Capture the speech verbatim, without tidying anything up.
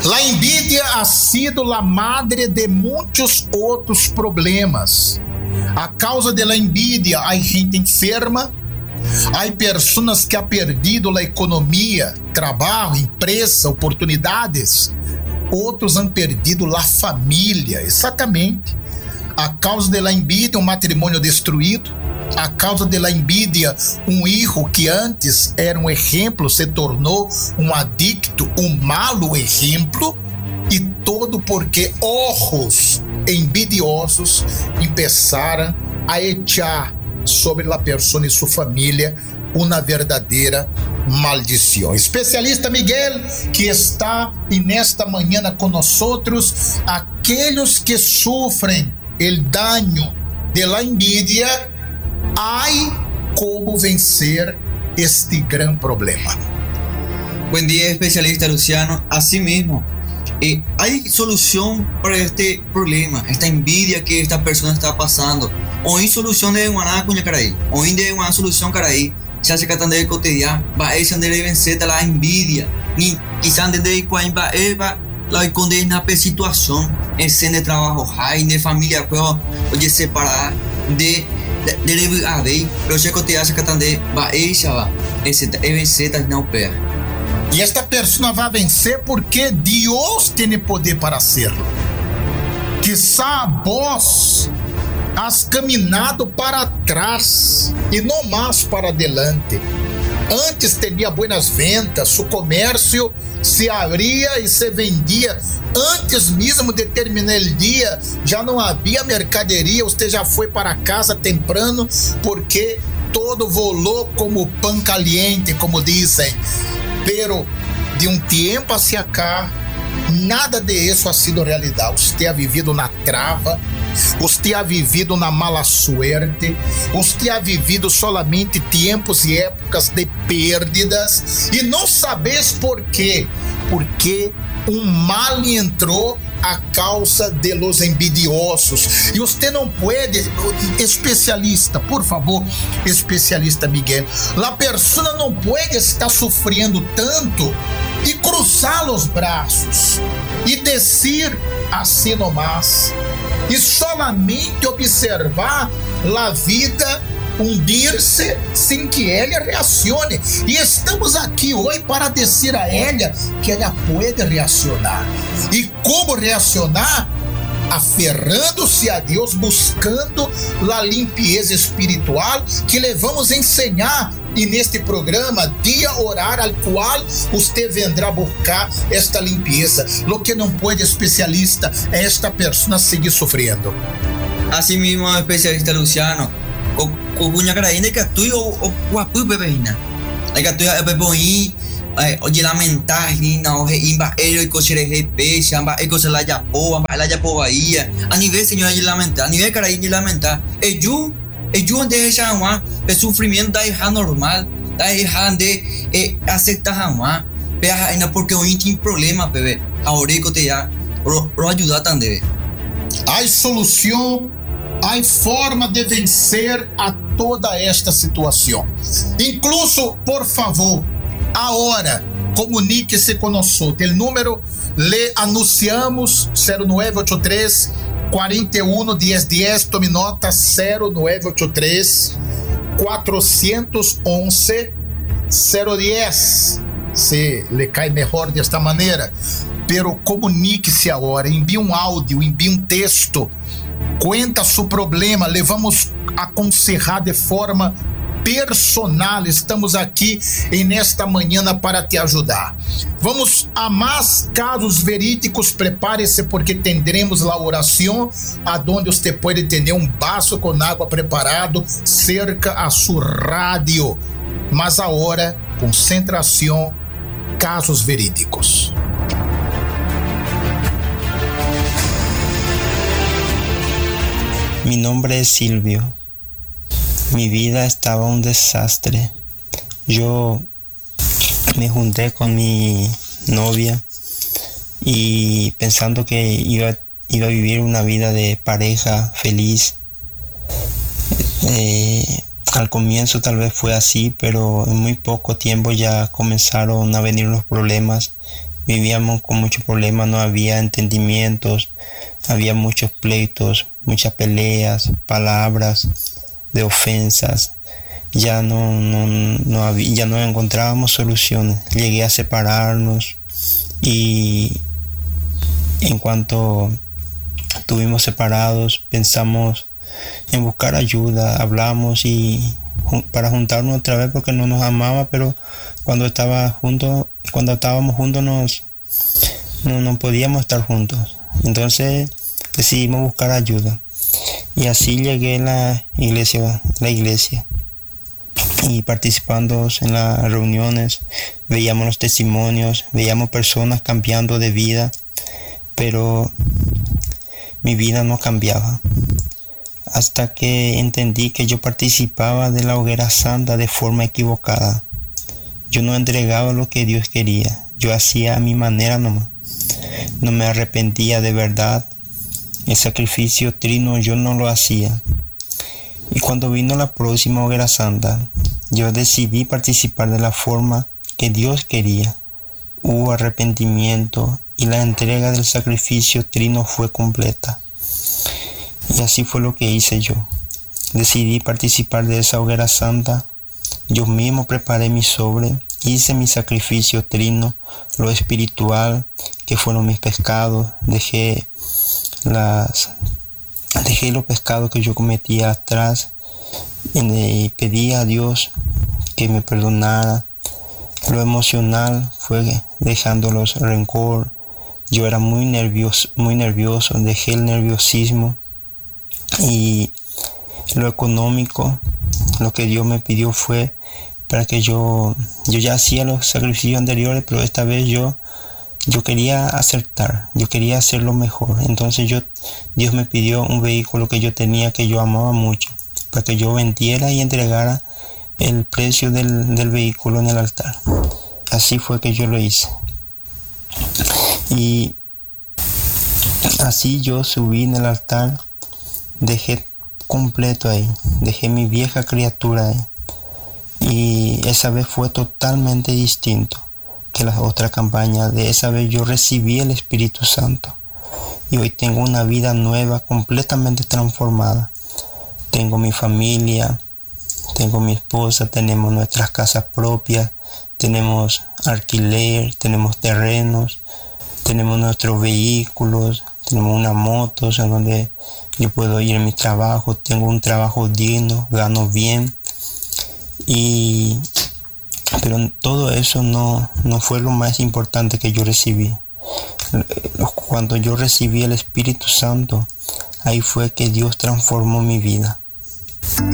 La envidia ha sido la madre de muitos outros problemas. A causa de la envidia, há gente enferma, há pessoas que han perdido a economia, trabalho, empresa, oportunidades. Outros han perdido a família, exatamente. A causa de la envidia, um matrimônio destruído. A causa de la envidia, um hijo que antes era um exemplo se tornou um adicto, um malo exemplo. E todo porque ojos envidiosos começaram a echar sobre a pessoa e sua família uma verdadeira maldição. Especialista Miguel, que está e nesta manhã conosco, aqueles que sofrem o dano de la envidia, hay como vencer este gran problema. Buen día, especialista Luciano. Así mismo, eh, hay solución para este problema, esta envidia que esta persona está pasando. Hoy solución de Guaná Cuña Caraí. Hoy de una solución Caraí. Se hace catando de cotidiano. Va a ser de vencer la envidia. Ni quizás de cuál va a la condena a situación. En de trabajo, hay de familia, oye, separar de deve haver, pero se cotidiano se catande va essa va esse vencer não perde. E esta pessoa vai vencer porque Deus tem poder para hacerlo. Quizá vós has caminhado para trás e não mais para adelante. Antes tinha buenas ventas, seu comércio se abria e se vendia. Antes mesmo de terminar o dia, já não havia mercadoria, você já foi para casa temprano, porque todo volou como pão caliente, como dizem. Pero de um tempo hacia cá, nada de isso ha sido realidade. Você ha vivido na trava, você ha vivido na mala suerte, você ha vivido solamente tempos e épocas de perdas e não sabes por quê. Porque um mal entrou a causa de los envidiosos. E você não pode, especialista, por favor, especialista Miguel, a pessoa não pode estar sofrendo tanto e cruzar os braços e descer assim nomás e solamente observar a vida hundir-se sem que ela reacione. E estamos aqui hoje para dizer a ela que ela pode reacionar. E como reacionar? Aferrando-se a Deus, buscando a limpeza espiritual que lhe vamos ensinar. E neste programa, dia orar, al qual você vendrá buscar esta limpeza. Lo que não pode, especialista, é esta pessoa seguir sofrendo. Assim mesmo, especialista Luciano, o Cuña Caraí de que tu o guapu bebina, de que tu é beboi, de lamentar, não reimba ele cochire repe, chamba e cochela japo, amba la japo bahia, a nível senhor de lamentar, a nível Caraí de lamentar, e ju e ju onde é chamar, o sofrimento da errar normal, da errar de aceitar chamar, pega ainda porque o tem problema, bebê, a orelha te já, pro ajudar também. Há solução. Há forma de vencer a toda esta situação. Incluso, por favor, agora, comunique-se conosco. O número le anunciamos zero nove oito três, quarenta e um, dez dez. Tome nota, zero nove oito três, quatrocentos e onze, zero dez. Se lhe cai melhor desta maneira. Pero comunique-se agora. Envie um áudio, envie um texto. Conta seu problema, levamos a aconselhar de forma personal. Estamos aqui e nesta manhã para te ajudar. Vamos a mais casos verídicos. Prepare-se porque teremos a oração, aonde você pode ter um vaso com água preparado cerca a sua rádio. Mas agora, concentração, casos verídicos. Mi nombre es Silvio. Mi vida estaba un desastre. Yo me junté con mi novia y pensando que iba, iba a vivir una vida de pareja feliz. Eh, al comienzo tal vez fue así, pero en muy poco tiempo ya comenzaron a venir los problemas vivíamos con muchos problemas, no había entendimientos, había muchos pleitos, muchas peleas, palabras de ofensas. Ya no, no, no había, ya no encontrábamos soluciones. Llegué a separarnos y en cuanto estuvimos separados pensamos en buscar ayuda, hablamos y para juntarnos otra vez porque no nos amaba, pero cuando estaba juntos, cuando estábamos juntos nos no, no podíamos estar juntos. Entonces decidimos buscar ayuda y así llegué a la iglesia, la iglesia. Y participando en las reuniones, veíamos los testimonios, veíamos personas cambiando de vida, pero mi vida no cambiaba. Hasta que entendí que yo participaba de la hoguera santa de forma equivocada. Yo no entregaba lo que Dios quería, yo hacía a mi manera nomás. No me arrepentía de verdad. El sacrificio trino yo no lo hacía. Y cuando vino la próxima hoguera santa, yo decidí participar de la forma que Dios quería. Hubo arrepentimiento y la entrega del sacrificio trino fue completa. Y así fue lo que hice yo. Decidí participar de esa hoguera santa. Yo mismo preparé mi sobre, hice mi sacrificio trino, lo espiritual, que fueron mis pecados. Dejé las... Dejé los pecados que yo cometía atrás y pedí a Dios que me perdonara. Lo emocional fue dejando los rencor. Yo era muy nervioso, muy nervioso, dejé el nerviosismo. Y lo económico, lo que Dios me pidió fue para que yo, yo ya hacía los sacrificios anteriores, pero esta vez yo Yo quería acertar, yo quería hacerlo mejor. Entonces yo, Dios me pidió un vehículo que yo tenía, que yo amaba mucho, para que yo vendiera y entregara el precio del, del vehículo en el altar. Así fue que yo lo hice. Y así yo subí en el altar, dejé completo ahí, dejé mi vieja criatura ahí. Y esa vez fue totalmente distinto que las otras campañas. De esa vez yo recibí el Espíritu Santo y hoy tengo una vida nueva, completamente transformada. Tengo mi familia, tengo mi esposa, tenemos nuestras casas propias, tenemos alquiler, tenemos terrenos, tenemos nuestros vehículos, tenemos una moto, o sea, donde yo puedo ir a mi trabajo, tengo un trabajo digno, gano bien. Y pero todo eso no, no fue lo más importante que yo recibí. Cuando yo recibí el Espíritu Santo, ahí fue que Dios transformó mi vida.